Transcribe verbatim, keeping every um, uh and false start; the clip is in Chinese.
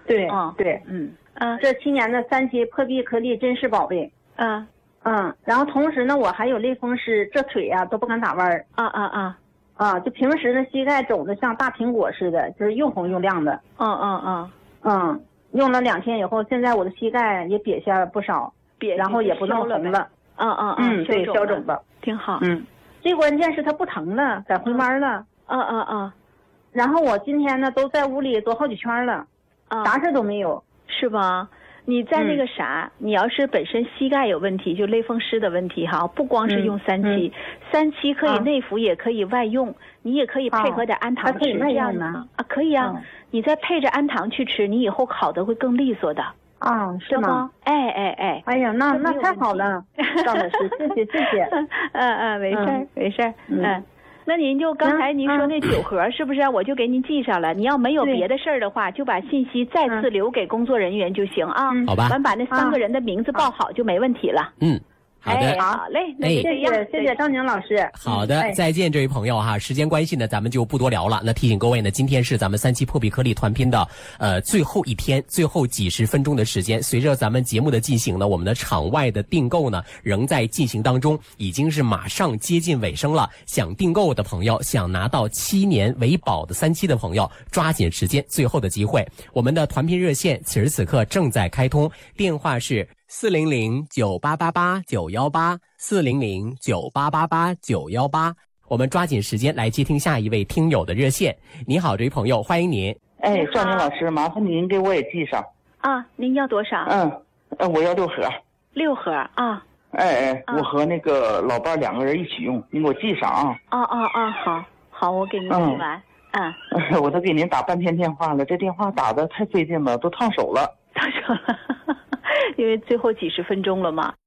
对， 嗯对， 嗯啊这七年的三期破壁颗粒真是宝贝。 啊嗯，然后同时呢，我还有类风湿，这腿呀、都不敢打弯儿啊啊啊啊，就平时呢膝盖肿的像大苹果似的，就是又红又亮的。 嗯嗯嗯， 嗯，用了两天以后，现在我的膝盖也瘪下不少， 别然后也不那么红了。 嗯嗯嗯，对，消肿了， 了， 挺好。 嗯，最关键是它不疼了，改回弯了。 嗯嗯嗯， 然后我今天呢都在屋里走好几圈了， 啊， 啥事都没有。 是吧？你在那个啥，嗯、你要是本身膝盖有问题，就类风湿的问题哈，不光是用三七，嗯嗯、三七可以内服，也可以外用，啊、你也可以配合点安糖吃， 这样呢啊，可以啊，嗯、你再配着安糖去吃，你以后烤的会更利索的。 啊，是吗？ 哎哎哎， 哎呀，那那太好了，张老师，谢谢谢谢。 嗯嗯，没事儿、嗯、没事儿，嗯。嗯那您就刚才您说那酒盒是不是？我就给您记上了。你要没有别的事儿的话，就把信息再次留给工作人员就行啊。 好吧， 完把那三个人的名字报好就没问题了。 嗯。好的， 哎、好嘞，那就这样， 谢谢谢谢张宁老师。 好的、嗯，再见，这位朋友哈。时间关系呢，咱们就不多聊了。那提醒各位呢，今天是咱们三期破壁颗粒团拼的呃最后一天，最后几十分钟的时间。随着咱们节目的进行呢，我们的场外的订购呢仍在进行当中，已经是马上接近尾声了。想订购的朋友，想拿到七年为保的三期的朋友，抓紧时间，最后的机会。我们的团拼热线此时此刻正在开通，电话是四零零九八八八九幺八四零零九八八八九幺八，我们抓紧时间来接听下一位听友的热线。你好，这位朋友，欢迎您。 哎，赵宁老师，麻烦您给我也记上。 啊，您要多少？ 嗯，呃，我要六盒。 六盒啊。 哎哎， 啊、 我和那个老伴两个人一起用，您给我记上啊。 啊啊啊，好，好，我给您记完。嗯。 嗯我都给您打半天电话了，这电话打的太费劲了，都烫手了。 烫手了。因为最后几十分钟了嘛，